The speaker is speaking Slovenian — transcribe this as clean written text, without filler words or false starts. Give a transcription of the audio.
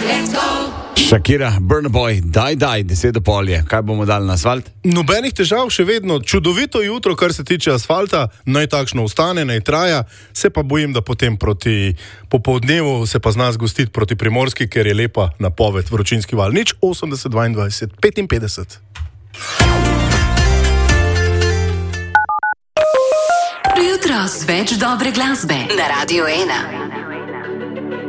Shakira, Burna Boy, daj, 10:30, kaj bomo dali na asfalt? Nobenih težav, še vedno čudovito jutro, kar se tiče asfalta, naj takšno ostane, naj traja, se pa bojim, da potem proti popoldnevu se pa zna zgostiti proti Primorski, ker je lepa napoved, vročinski val, 80, 22, 55. Jutro z več dobre glasbe na Radio 1.